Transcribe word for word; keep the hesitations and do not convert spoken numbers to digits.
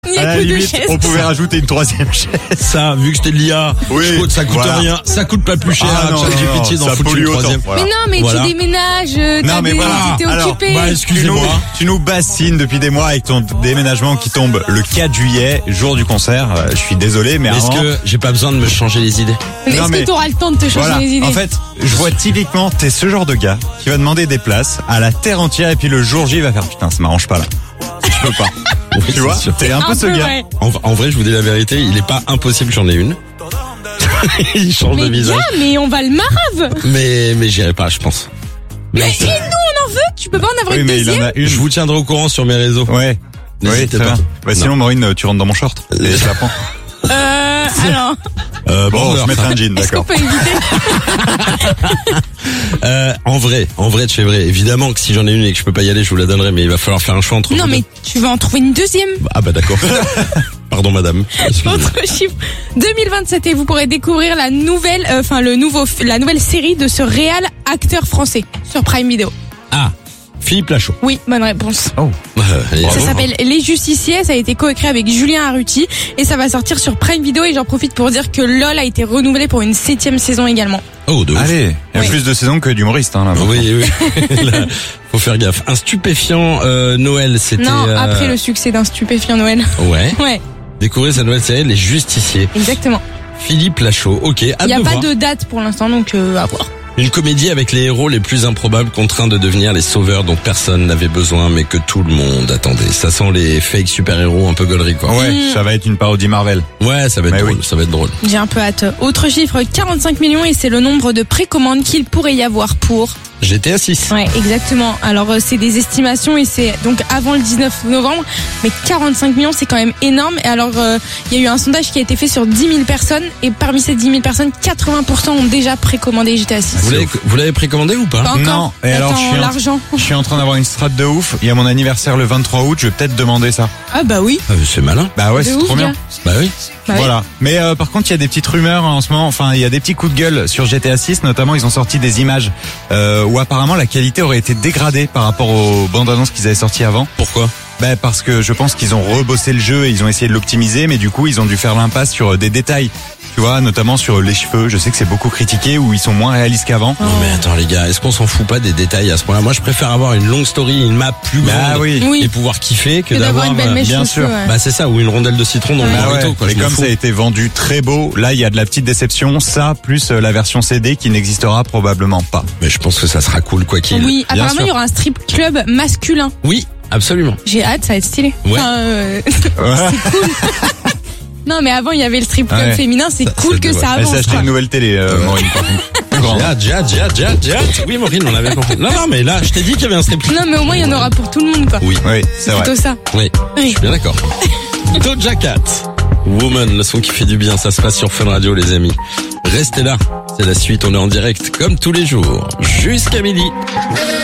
Il y a À la que deux limite, chaises. on pouvait rajouter une troisième chaise. Ça, vu que c'était de l'I A, Oui, je trouve ça coûte voilà. rien, ça coûte pas plus cher. Ah non, non, ChatGPT non, d'en ça foutre pollue une autant. troisième. Voilà. Mais non, mais Voilà. tu déménages, euh, t'as Non, mais des... voilà. t'es Alors, occupé. bah, Tu nous, excusez-moi. tu nous bassines depuis des mois avec ton déménagement qui tombe le quatre juillet, jour du concert. Euh, Je suis désolé, mais Est-ce avant... que j'ai pas besoin de me changer les idées? Mais Non, est-ce mais- que t'auras le temps de te changer Voilà. les idées? En fait, je vois typiquement, t'es ce genre de gars qui va demander des places à la terre entière et puis le jour J il va faire putain, ça m'arrange pas là. Je peux pas. Oui, Tu c'est vois, sûr. t'es un, peu ce gars. ouais. En, en vrai, je vous dis la vérité, il est pas impossible, j'en ai une. Il change Mais de visage. gars, mais on va le marave. Mais, mais j'irai pas, je pense. Mais Mais si nous on en veut, tu peux pas en avoir Oui, une mais il en deuxième? a une. je vous tiendrai au courant sur mes réseaux. Ouais. Oui, N'hésitez très pas. bien. Bah, sinon, Non. Maureen, tu rentres dans mon short. Et je la prends. Euh, alors, Euh, Bon, bon, je mettrai un jean, est-ce qu'on d'accord. peut éviter? euh, en vrai, en vrai de chez vrai, évidemment que si j'en ai une et que je peux pas y aller, je vous la donnerai, mais il va falloir faire un choix entre Non vous mais deux. tu vas en trouver une deuxième. Ah bah d'accord. Pardon madame. Excusez-moi. Autre chiffre. deux mille vingt-sept et vous pourrez découvrir la nouvelle, euh, enfin le nouveau, la nouvelle série de ce réel acteur français sur Prime Video. Ah, Philippe Lachaud. Oui, bonne réponse. Oh. Euh, et Ça bravo. s'appelle Les Justiciers, ça a été coécrit avec Julien Arruti et ça va sortir sur Prime Video et j'en profite pour dire que LOL a été renouvelé pour une septième saison également. Oh, de ouf. Allez, il y a Oui. plus de saisons que d'humoristes, hein, là. Oui, oui. Là, faut faire gaffe. Un stupéfiant euh, Noël, c'était... Non, euh, après le succès d'un stupéfiant Noël. Ouais. Ouais, Découvrez sa nouvelle série, Les Justiciers. exactement. Philippe Lachaud. Ok, hâte Il n'y a de pas voir. de date pour l'instant donc euh, à voir. Une comédie avec les héros les plus improbables contraints de devenir les sauveurs dont personne n'avait besoin mais que tout le monde attendait. Ça sent les fake super-héros un peu gaulerie quoi. Ouais, Mm. ça va être une parodie Marvel. Ouais, ça va être Mais drôle, oui. ça va être drôle. J'ai un peu hâte. Autre chiffre, quarante-cinq millions et c'est le nombre de précommandes qu'il pourrait y avoir pour. G T A six. Ouais, exactement. Alors euh, c'est des estimations et c'est donc avant le dix-neuf novembre, mais quarante-cinq millions c'est quand même énorme. Et alors euh, il y a eu un sondage qui a été fait sur dix mille personnes et parmi ces dix mille personnes, quatre-vingts pour cent ont déjà précommandé G T A six. Vous l'avez, vous l'avez précommandé ou pas? Pas encore. Non, et alors, Attends, je suis en- l'argent. Je suis en train d'avoir une strat de ouf. Il y a mon anniversaire le vingt-trois août, je vais peut-être demander ça. Ah bah oui. Ah, c'est malin. Bah ouais, De c'est ouf, trop bien. gars. Bah oui. Bah oui. Voilà. Mais euh, par contre, il y a des petites rumeurs en ce moment. Enfin, il y a des petits coups de gueule sur G T A six. Notamment, ils ont sorti des images euh, où apparemment la qualité aurait été dégradée par rapport aux bandes annonces qu'ils avaient sorties avant. Pourquoi? Ben parce que je pense qu'ils ont rebossé le jeu et ils ont essayé de l'optimiser, mais du coup, ils ont dû faire l'impasse sur des détails. Tu vois, notamment sur les cheveux. Je sais que c'est beaucoup critiqué où ils sont moins réalistes qu'avant. Non mais attends les gars, est-ce qu'on s'en fout pas des détails à ce point-là? Moi je préfère avoir une longue story, une map plus grande Bah oui. Oui. et pouvoir kiffer que Que d'avoir d'avoir une belle euh, mèche bien chaussée, sûr. ouais. bah c'est ça, ou une rondelle de citron dans le Ouais. Ah burrito ouais, quoi. mais je m'en comme fous. ça a été vendu très beau, là il y a de la petite déception, ça plus euh, la version C D qui n'existera probablement pas. Mais je pense que ça sera cool quoi qu'il. Oui, Bien apparemment sûr. il y aura un strip club masculin. Oui, absolument. J'ai hâte, ça va être stylé. Ouais. Enfin, euh, Ouais. non mais avant il y avait le strip club Ouais. féminin, c'est Ça- cool ça que devrait- ça Elle s'est avance. acheté quoi. une nouvelle télé, euh, Ouais. Maureen, par contre. Plus grande. J'ai hâte, j'ai hâte, j'ai hâte, j'ai hâte, j'ai hâte. Oui Maureen, on avait compris. Non non mais là, je t'ai dit qu'il y avait un strip club. Non mais au moins il y en aura pour tout le monde quoi. Oui, Oui, c'est vrai. Plutôt ça. oui, je Oui. suis bien d'accord. Doja Cat, Woman, le son qui fait du bien, ça se passe sur Fun Radio les amis. Restez là, c'est la suite, on est en direct comme tous les jours, jusqu'à midi.